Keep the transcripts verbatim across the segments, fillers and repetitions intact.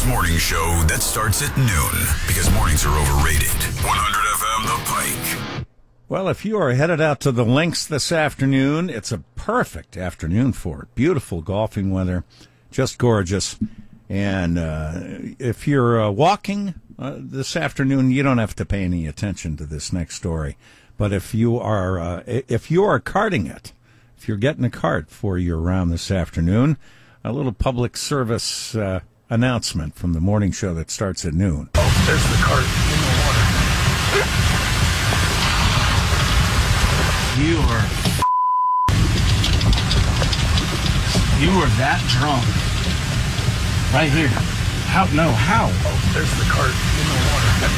Sports Morning Show that starts at noon because mornings are overrated. one hundred F M The Pike. Well, if you are headed out to the links this afternoon, it's a perfect afternoon for it. Beautiful golfing weather, just gorgeous. And uh, if you're uh, walking uh, this afternoon, you don't have to pay any attention to this next story. But if you are uh, if you are karting it, if you're getting a cart for your round this afternoon, a little public service uh, announcement from the morning show that starts at noon. Oh, there's the cart in the water. You are... You were that drunk. Right here. How? No, how? Oh, there's the cart in the water.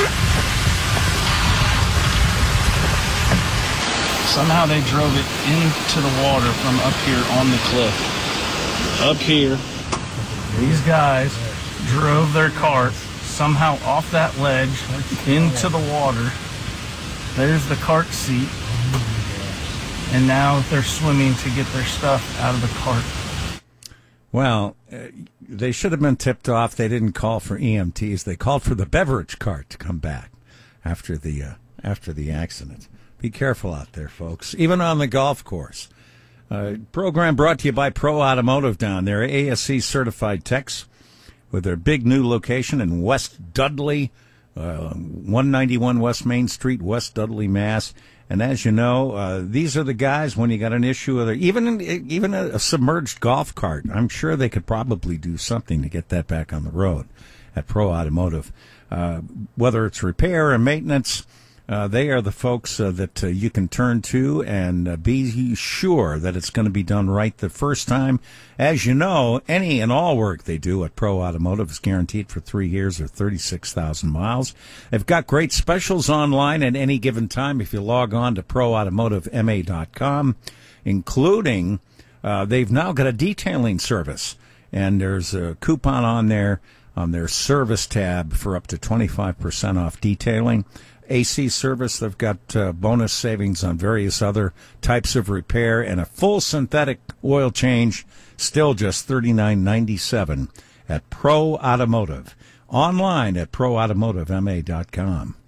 Somehow they drove it into the water from up here on the cliff. Up here, these guys drove their cart somehow off that ledge into the water. There's the cart seat. And now they're swimming to get their stuff out of the cart. Well, uh, they should have been tipped off. They didn't call for E M Ts. They called for the beverage cart to come back after the uh, after the accident. Be careful out there, folks, even on the golf course. Uh, program brought to you by Pro Automotive down there, A S C certified techs with their big new location in West Dudley, uh, one ninety-one West Main Street, West Dudley, Mass. And as you know, uh, these are the guys when you got an issue with it, even even a, a submerged golf cart. I'm sure they could probably do something to get that back on the road at Pro Automotive. Uh, whether it's repair or maintenance, uh, they are the folks uh, that uh, you can turn to and uh, be sure that it's going to be done right the first time. As you know, any and all work they do at Pro Automotive is guaranteed for three years or thirty-six thousand miles. They've got great specials online at any given time if you log on to pro automotive m a dot com, including uh, they've now got a detailing service, and there's a coupon on there on their service tab for up to twenty-five percent off detailing. A C service, they've got uh, bonus savings on various other types of repair, and a full synthetic oil change, still just thirty-nine ninety-seven at Pro Automotive. Online at pro automotive m a dot com.